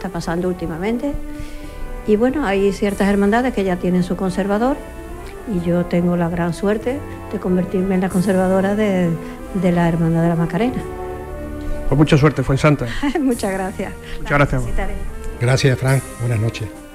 está pasando últimamente. Y bueno, hay ciertas hermandades que ya tienen su conservador y yo tengo la gran suerte de convertirme en la conservadora de la Hermandad de la Macarena. Pues mucha suerte, Fuensanta. Muchas gracias. Muchas gracias. Gracias, Fran. Buenas noches.